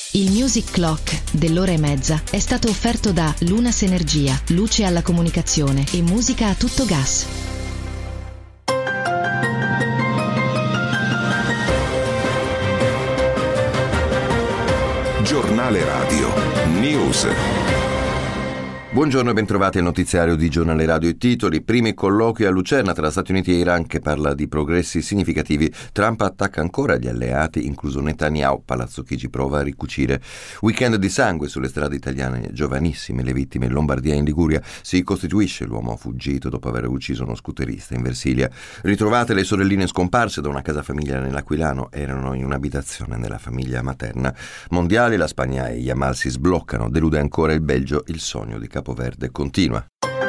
Il Music Clock dell'ora e mezza è stato offerto da Lunas Energia, luce alla comunicazione e musica a tutto gas. Giornale Radio News. Buongiorno e bentrovati al notiziario di Giornale Radio. I titoli: primi colloqui a Lucerna tra Stati Uniti e Iran, che parla di progressi significativi. Trump attacca ancora gli alleati, incluso Netanyahu. Palazzo Chigi prova a ricucire. Weekend di sangue sulle strade italiane, giovanissime le vittime in Lombardia e in Liguria. Si costituisce l'uomo fuggito dopo aver ucciso uno scooterista in Versilia. Ritrovate le sorelline scomparse da una casa famiglia nell'Aquilano, erano in un'abitazione nella famiglia materna. Mondiali, la Spagna e Yamal si sbloccano, delude ancora il Belgio, il sogno di Capoverde continua.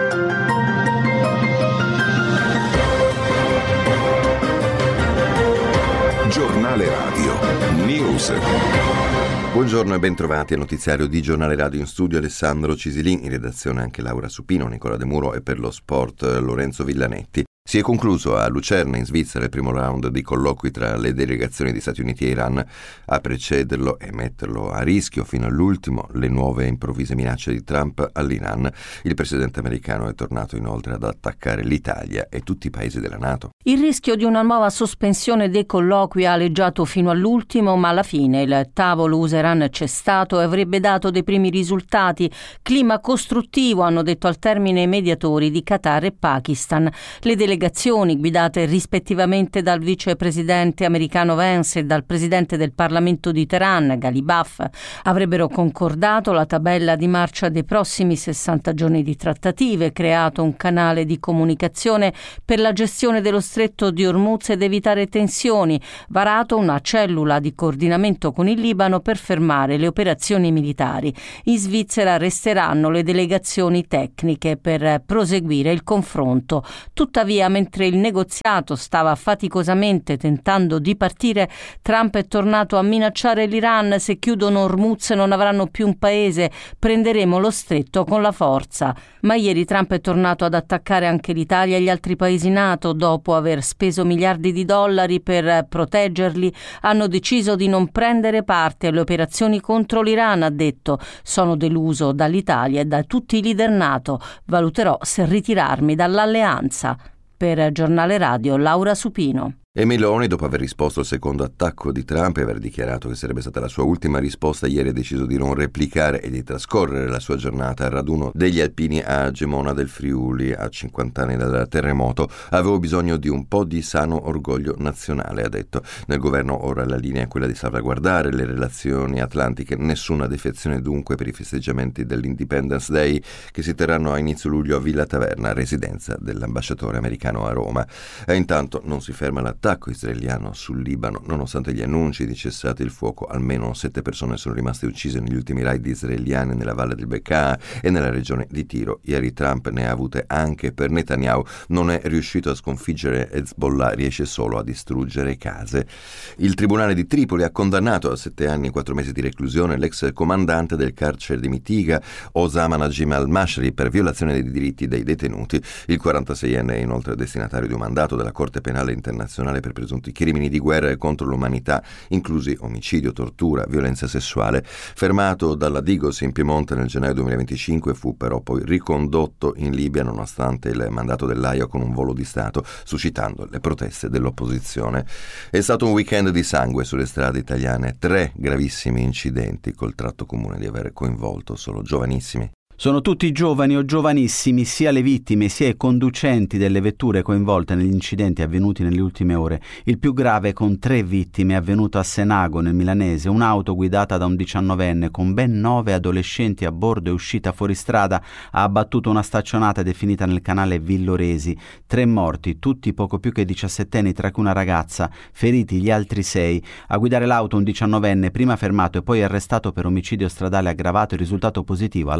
Giornale Radio News. Buongiorno e bentrovati al notiziario di Giornale Radio. In studio Alessandro Cisilin, in redazione anche Laura Supino, Nicola De Muro e per lo sport Lorenzo Villanetti. Si è concluso a Lucerna, in Svizzera, il primo round di colloqui tra le delegazioni di Stati Uniti e Iran. A precederlo e metterlo a rischio fino all'ultimo le nuove improvvise minacce di Trump all'Iran. Il presidente americano è tornato inoltre ad attaccare l'Italia e tutti i paesi della NATO. Il rischio di una nuova sospensione dei colloqui ha aleggiato fino all'ultimo, ma alla fine il tavolo USA-Iran c'è stato e avrebbe dato dei primi risultati. Clima costruttivo, hanno detto al termine i mediatori di Qatar e Pakistan. Le delegazioni guidate rispettivamente dal vicepresidente americano Vance e dal presidente del Parlamento di Teheran, Ghalibaf, avrebbero concordato la tabella di marcia dei prossimi 60 giorni di trattative, creato un canale di comunicazione per la gestione dello stretto di Hormuz ed evitare tensioni, varato una cellula di coordinamento con il Libano per fermare le operazioni militari. In Svizzera resteranno le delegazioni tecniche per proseguire il confronto. Tuttavia, mentre il negoziato stava faticosamente tentando di partire, Trump è tornato a minacciare l'Iran: se chiudono Hormuz non avranno più un paese, prenderemo lo stretto con la forza. Ma ieri Trump è tornato ad attaccare anche l'Italia e gli altri paesi NATO. Dopo aver speso miliardi di dollari per proteggerli, hanno deciso di non prendere parte alle operazioni contro l'Iran, ha detto. Sono deluso dall'Italia e da tutti i leader NATO, valuterò se ritirarmi dall'alleanza. Per Giornale Radio, Laura Supino. E Meloni, dopo aver risposto al secondo attacco di Trump e aver dichiarato che sarebbe stata la sua ultima risposta, ieri ha deciso di non replicare e di trascorrere la sua giornata al raduno degli alpini a Gemona del Friuli, a 50 anni dal terremoto. Avevo bisogno di un po' di sano orgoglio nazionale, ha detto. Nel governo ora la linea è quella di salvaguardare le relazioni atlantiche, nessuna defezione dunque per i festeggiamenti dell'Independence Day che si terranno a inizio luglio a Villa Taverna, residenza dell'ambasciatore americano a Roma. E intanto non si ferma l'attacco israeliano sul Libano. Nonostante gli annunci di cessate il fuoco, almeno 7 persone sono rimaste uccise negli ultimi raid israeliani nella valle del Bekaa e nella regione di Tiro. Ieri Trump ne ha avute anche per Netanyahu. Non è riuscito a sconfiggere Hezbollah, riesce solo a distruggere case. Il tribunale di Tripoli ha condannato a 7 anni e 4 mesi di reclusione l'ex comandante del carcere di Mitiga, Osama Najim al-Mashri, per violazione dei diritti dei detenuti. Il 46enne è inoltre destinatario di un mandato della Corte Penale Internazionale per presunti crimini di guerra e contro l'umanità, inclusi omicidio, tortura, violenza sessuale. Fermato dalla Digos in Piemonte nel gennaio 2025, fu però poi ricondotto in Libia nonostante il mandato dell'AIA con un volo di Stato, suscitando le proteste dell'opposizione. È stato un weekend di sangue sulle strade italiane, 3 gravissimi incidenti col tratto comune di aver coinvolto solo giovanissimi. Sono tutti giovani o giovanissimi, sia le vittime sia i conducenti delle vetture coinvolte negli incidenti avvenuti nelle ultime ore. Il più grave, con 3 vittime, è avvenuto a Senago, nel milanese. Un'auto guidata da un 19enne con ben 9 adolescenti a bordo e uscita fuori strada ha abbattuto una staccionata definita nel canale Villoresi. 3 morti, tutti poco più che 17enni, tra cui una ragazza. Feriti gli altri 6. A guidare l'auto un 19enne, prima fermato e poi arrestato per omicidio stradale aggravato e risultato positivo all'alcol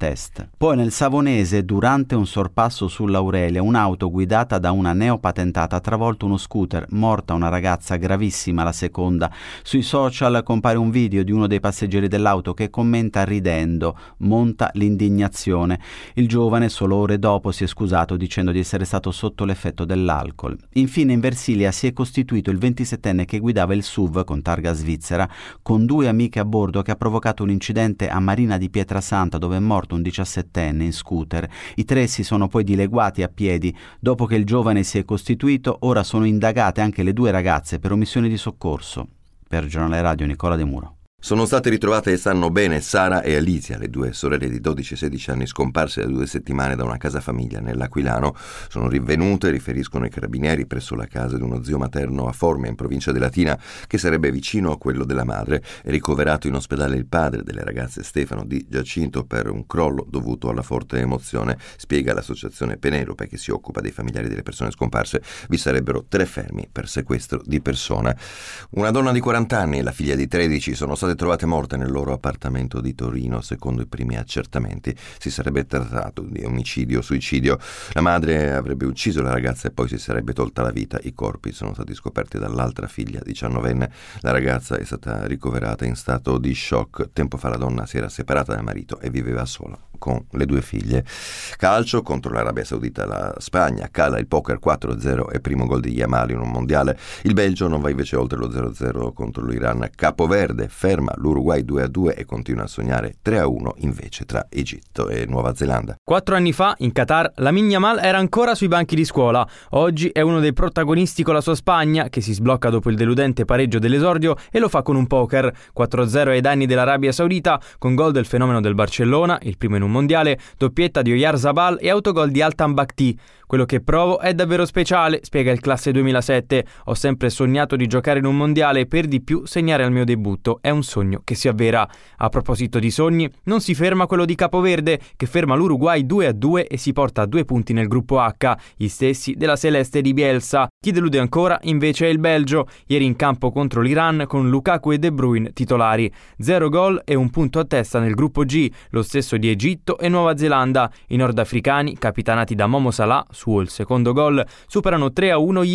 test. Poi nel Savonese, durante un sorpasso sull'Aurelia, un'auto guidata da una neopatentata ha travolto uno scooter, morta una ragazza, gravissima la seconda. Sui social compare un video di uno dei passeggeri dell'auto che commenta ridendo, monta l'indignazione. Il giovane solo ore dopo si è scusato dicendo di essere stato sotto l'effetto dell'alcol. Infine in Versilia si è costituito il 27enne che guidava il SUV con targa svizzera con 2 amiche a bordo, che ha provocato un incidente a Marina di Pietrasanta dove è morto un 17enne in scooter. I 3 si sono poi dileguati a piedi. Dopo che il giovane si è costituito, ora sono indagate anche le 2 ragazze per omissione di soccorso. Per Giornale Radio, Nicola De Muro. Sono state ritrovate e stanno bene Sara e Alicia, le 2 sorelle di 12 e 16 anni scomparse da 2 settimane da una casa famiglia nell'Aquilano. Sono rinvenute, riferiscono i carabinieri, presso la casa di uno zio materno a Formia, in provincia di Latina, che sarebbe vicino a quello della madre. È ricoverato in ospedale il padre delle ragazze, Stefano Di Giacinto, per un crollo dovuto alla forte emozione. Spiega l'associazione Penelope, che si occupa dei familiari delle persone scomparse. Vi sarebbero 3 fermi per sequestro di persona. Una donna di 40 anni e la figlia di 13 sono state trovate morte nel loro appartamento di Torino. Secondo i primi accertamenti si sarebbe trattato di omicidio-suicidio. La madre avrebbe ucciso la ragazza e poi si sarebbe tolta la vita. I corpi sono stati scoperti dall'altra figlia, 19enne. La ragazza è stata ricoverata in stato di shock. Tempo fa la donna si era separata dal marito e viveva sola con le 2 figlie. Calcio contro l'Arabia Saudita, la Spagna cala il poker 4-0 e primo gol di Yamal in un mondiale. Il Belgio non va invece oltre lo 0-0 contro l'Iran. Capoverde ferma l'Uruguay 2-2 e continua a sognare 3-1 invece tra Egitto e Nuova Zelanda. 4 anni fa, in Qatar, Lamine Yamal era ancora sui banchi di scuola. Oggi è uno dei protagonisti con la sua Spagna, che si sblocca dopo il deludente pareggio dell'esordio e lo fa con un poker. 4-0 ai danni dell'Arabia Saudita, con gol del fenomeno del Barcellona, il primo in un mondiale, doppietta di Oyarzabal e autogol di Altan Bakhti. Quello che provo è davvero speciale, spiega il classe 2007. Ho sempre sognato di giocare in un mondiale e per di più segnare al mio debutto. È un sogno che si avvera. A proposito di sogni, non si ferma quello di Capoverde, che ferma l'Uruguay 2-2 e si porta a 2 punti nel gruppo H, gli stessi della Celeste di Bielsa. Chi delude ancora invece è il Belgio, ieri in campo contro l'Iran con Lukaku e De Bruyne titolari. 0 gol e 1 punto a testa nel gruppo G, lo stesso di Egitto e Nuova Zelanda. I nordafricani, capitanati da Momo Salah, suo il secondo gol, superano 3-1